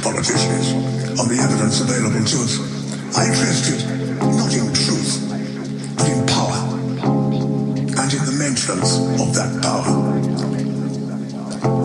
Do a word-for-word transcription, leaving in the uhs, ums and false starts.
politicians on the evidence available to us. I trust it not in truth, but in power, and in the maintenance of that power.